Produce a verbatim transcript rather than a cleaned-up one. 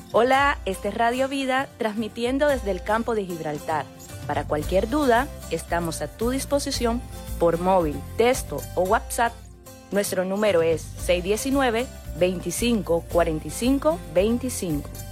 Hola, este es Radio Vida, transmitiendo desde el campo de Gibraltar. Para cualquier duda, estamos a tu disposición por móvil, texto o WhatsApp. Nuestro número es seis uno nueve, veinticinco, cuarenta y cinco, veinticinco.